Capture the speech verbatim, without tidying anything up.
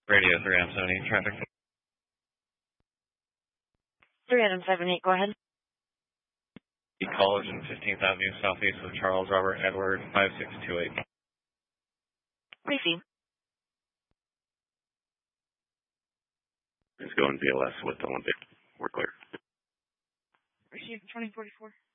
Radio three M seventy, traffic. three Adam seventy-eight, go ahead. College and fifteenth Avenue Southeast with Charles Robert Edward five six two eight. Receive. Let's go in V L S with Olympic. We're clear. Receive twenty forty-four.